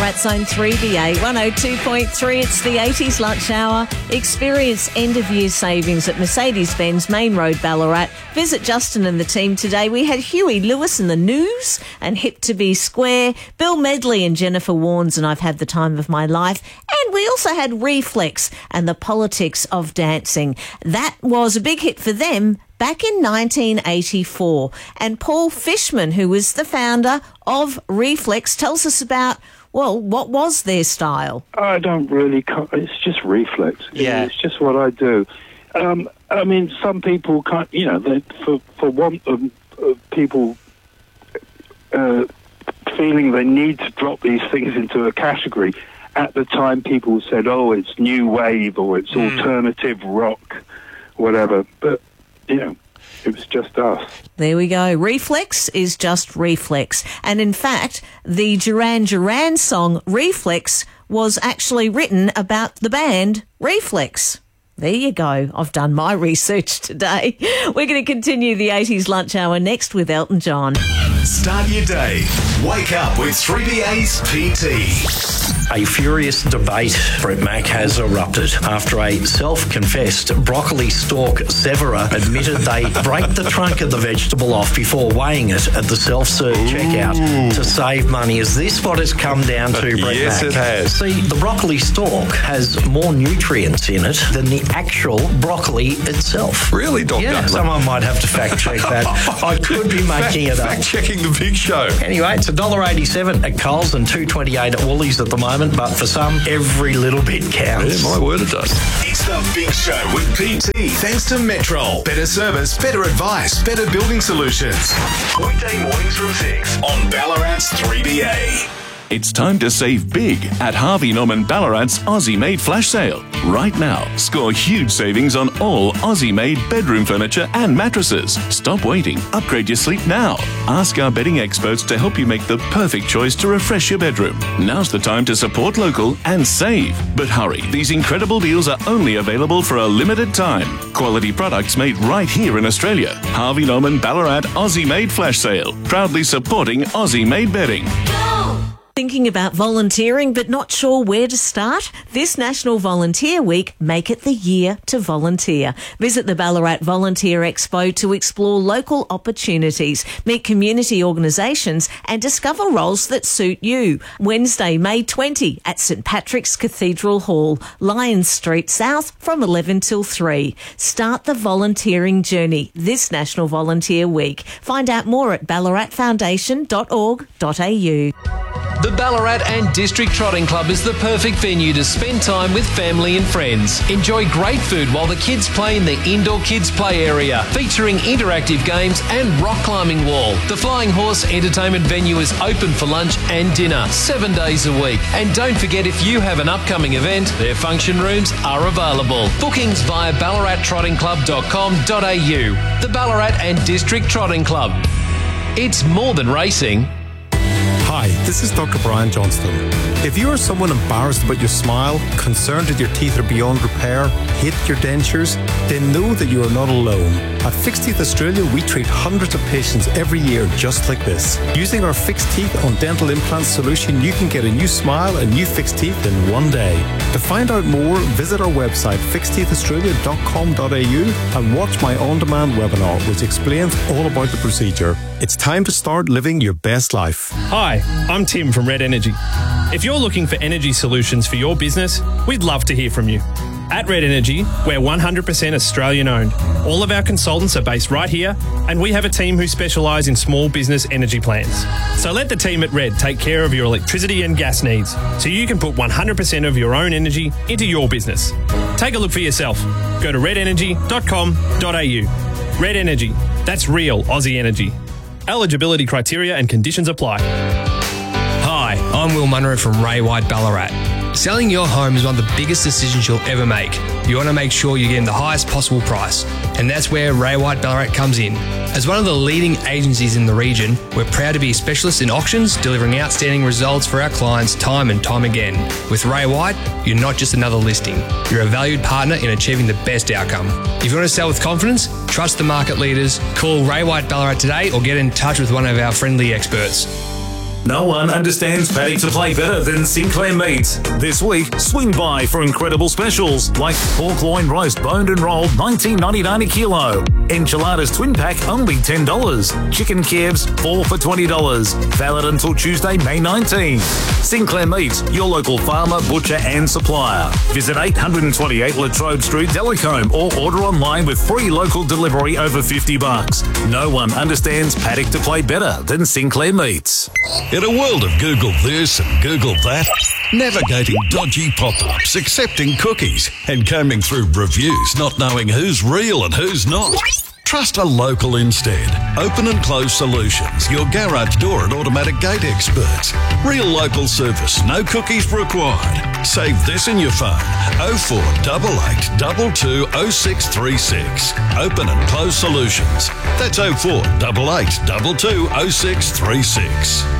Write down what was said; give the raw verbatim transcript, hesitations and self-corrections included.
Ballarat Zone three B A, one oh two point three. It's the eighties lunch hour. Experience end-of-year savings at Mercedes-Benz Main Road, Ballarat. Visit Justin and the team today. We had Huey Lewis and the News and Hip to Be Square, Bill Medley and Jennifer Warnes and I've Had the Time of My Life. And we also had Reflex and the Politics of Dancing. That was a big hit for them back in nineteen eighty-four. And Paul Fishman, who was the founder of Reflex, tells us about, well, what was their style? I don't really, it's just Reflex. Yeah. It's just what I do. Um, I mean, some people can't, you know, they, for, for want of uh, people uh, feeling they need to drop these things into a category. At the time, people said, oh, it's new wave or it's mm. alternative rock, whatever. But, you know, it was just us. There we go. Reflex is just Reflex. And in fact, the Duran Duran song Reflex was actually written about the band Reflex. There you go. I've done my research today. We're going to continue the eighties lunch hour next with Elton John. Start your day. Wake up with three B A's P T. A furious debate, Brett Mack, has erupted after a self-confessed broccoli stalk severer admitted they break the trunk of the vegetable off before weighing it at the self-serve Ooh. checkout to save money. Is this what it's come down to, Brett yes, Mack? Yes, it has. See, the broccoli stalk has more nutrients in it than the actual broccoli itself. Really, Doctor? Yeah, someone might have to fact-check that. I could be making fact, it up. Fact-checking the big show. Anyway, it's one dollar eighty-seven at Coles and two dollars twenty-eight at Woolies at the moment, but for some, every little bit counts. Yeah, my word, it does. It's the Big Show with P T. Thanks to Metrol. Better service, better advice, better building solutions. Weekday mornings from six on Ballarat's three B A. It's time to save big at Harvey Norman Ballarat's Aussie-made flash sale. Right now, score huge savings on all Aussie-made bedroom furniture and mattresses. Stop waiting. Upgrade your sleep now. Ask our bedding experts to help you make the perfect choice to refresh your bedroom. Now's the time to support local and save. But hurry, these incredible deals are only available for a limited time. Quality products made right here in Australia. Harvey Norman Ballarat Aussie-made flash sale. Proudly supporting Aussie-made bedding. Thinking about volunteering but not sure where to start? This National Volunteer Week, make it the year to volunteer. Visit the Ballarat Volunteer Expo to explore local opportunities, meet community organisations and discover roles that suit you. Wednesday, May twentieth at St Patrick's Cathedral Hall, Lyons Street South from eleven till three. Start the volunteering journey this National Volunteer Week. Find out more at ballarat foundation dot org dot a u. The Ballarat and District Trotting Club is the perfect venue to spend time with family and friends. Enjoy great food while the kids play in the indoor kids play area, featuring interactive games and rock climbing wall. The Flying Horse entertainment venue is open for lunch and dinner, seven days a week. And don't forget, if you have an upcoming event, their function rooms are available. Bookings via ballarat trotting club dot com dot a u. The Ballarat and District Trotting Club. It's more than racing. Hi, this is Doctor Brian Johnston. If you are someone embarrassed about your smile, concerned that your teeth are beyond repair, hate your dentures, then know that you are not alone. At Fixed Teeth Australia, we treat hundreds of patients every year just like this. Using our Fixed Teeth on Dental Implant solution, you can get a new smile and new fixed teeth in one day. To find out more, visit our website fixed teeth australia dot com dot a u and watch my on-demand webinar, which explains all about the procedure. It's time to start living your best life. Hi, I'm Tim from Red Energy. If you're looking for energy solutions for your business, we'd love to hear from you. At Red Energy, we're one hundred percent Australian owned. All of our consultants are based right here, and we have a team who specialise in small business energy plans. So let the team at Red take care of your electricity and gas needs, so you can put one hundred percent of your own energy into your business. Take a look for yourself. Go to red energy dot com dot a u. Red Energy, that's real Aussie energy. Eligibility criteria and conditions apply. Hi, I'm Will Munro from Ray White Ballarat. Selling your home is one of the biggest decisions you'll ever make. You want to make sure you're getting the highest possible price, and that's where Ray White Ballarat comes in. As one of the leading agencies in the region, we're proud to be specialists in auctions, delivering outstanding results for our clients time and time again. With Ray White, you're not just another listing. You're a valued partner in achieving the best outcome. If you want to sell with confidence, trust the market leaders, call Ray White Ballarat today or get in touch with one of our friendly experts. No one understands paddock to play better than Sinclair Meats. This week, swing by for incredible specials like pork loin roast boned and rolled nineteen ninety-nine a kilo. Enchiladas twin pack only ten dollars. Chicken kebabs four for twenty dollars. Valid until Tuesday, May nineteenth. Sinclair Meats, your local farmer, butcher and supplier. Visit eight twenty-eight Latrobe Street, Delacombe, or order online with free local delivery over fifty bucks. No one understands paddock to play better than Sinclair Meats. In a world of Google this and Google that, navigating dodgy pop-ups, accepting cookies, and combing through reviews not knowing who's real and who's not, trust a local instead. Open and Close Solutions, your garage door and automatic gate experts. Real local service, no cookies required. Save this in your phone, oh four eight eight two two oh six three six. Open and Close Solutions. That's oh four eight eight two two oh six three six.